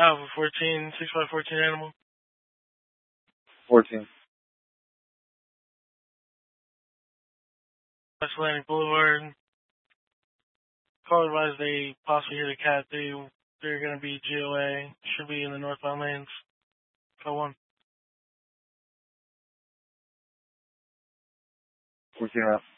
Alpha 14, 6514 animal. 14. West Atlantic Boulevard. Call advised they possibly hit a cat. They're going to be GOA. Should be in the northbound lanes. Call 1. 14 route.